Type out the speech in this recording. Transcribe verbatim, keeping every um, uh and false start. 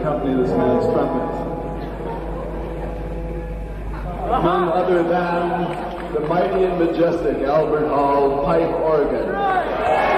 accompany this man's trumpet. None other than the mighty and majestic Albert Hall pipe organ.